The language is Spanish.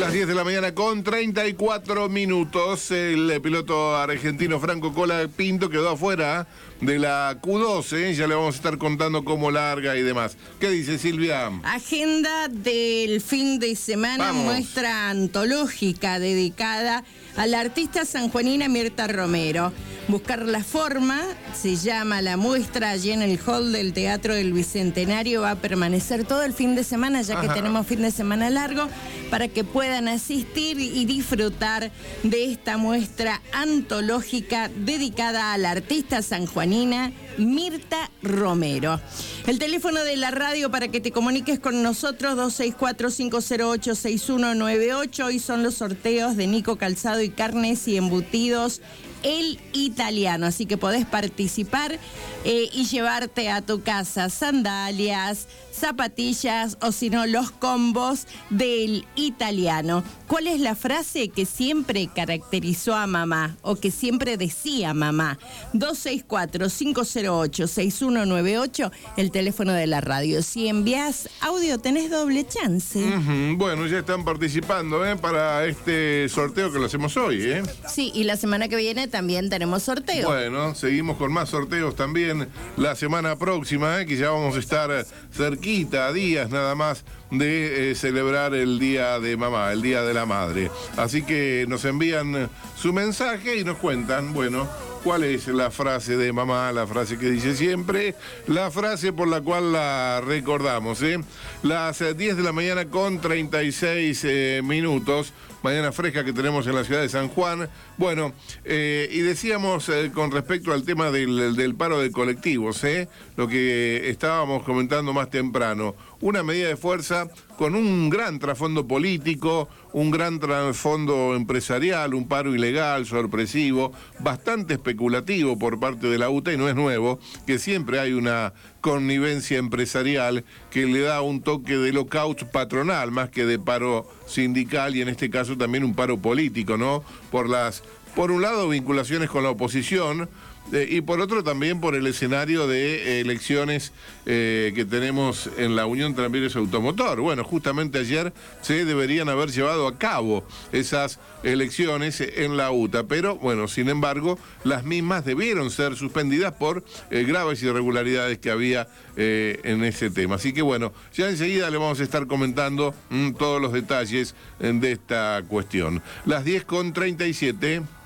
Las 10 de la mañana con 34 minutos. El piloto argentino Franco Colapinto quedó afuera de la Q12. Ya le vamos a estar contando cómo larga y demás. ¿Qué dice Silvia? Agenda del fin de semana, muestra antológica dedicada a la artista sanjuanina Mirta Romero. Buscar la forma, se llama la muestra, allí en el hall del Teatro del Bicentenario. Va a permanecer todo el fin de semana, ya que tenemos fin de semana largo, para que puedan asistir y disfrutar de esta muestra antológica dedicada a la artista sanjuanina Mirta Romero. El teléfono de la radio para que te comuniques con nosotros, 264-508-6198. Hoy son los sorteos de Nico Calzado y Carnes y Embutidos El Italiano, así que podés participar y llevarte a tu casa sandalias, zapatillas o si no los combos del Italiano. ¿Cuál es la frase que siempre caracterizó a mamá o que siempre decía mamá? 264-508-6198, el teléfono de la radio. Si envías audio tenés doble chance. Bueno, ya están participando para este sorteo que lo hacemos hoy. Sí, y la semana que viene también tenemos sorteo. Bueno, seguimos con más sorteos también la semana próxima, que ya vamos a estar cerquita, a días nada más de celebrar el Día de Mamá, el Día de la Madre. Así que nos envían su mensaje y nos cuentan, bueno, cuál es la frase de mamá, la frase que dice siempre, la frase por la cual la recordamos. Las 10 de la mañana con 36 minutos, mañana fresca que tenemos en la ciudad de San Juan. Bueno, y decíamos con respecto al tema del paro de colectivos, lo que estábamos comentando más temprano, una medida de fuerza con un gran trasfondo político, un gran trasfondo empresarial, un paro ilegal, sorpresivo, bastante especulativo por parte de la UTA, y no es nuevo, que siempre hay una connivencia empresarial que le da un toque de lockout patronal, más que de paro sindical, y en este caso también un paro político, ¿no? Por un lado, vinculaciones con la oposición, y por otro también por el escenario de elecciones que tenemos en la Unión Tranvías Automotor. Bueno, justamente ayer se deberían haber llevado a cabo esas elecciones en la UTA, pero bueno, sin embargo, las mismas debieron ser suspendidas por graves irregularidades que había en ese tema. Así que bueno, ya enseguida le vamos a estar comentando todos los detalles de esta cuestión. Las 10:37.